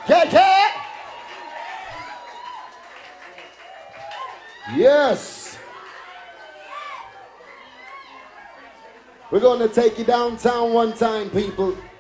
KK! Yes. We're going to take you downtown one time, people.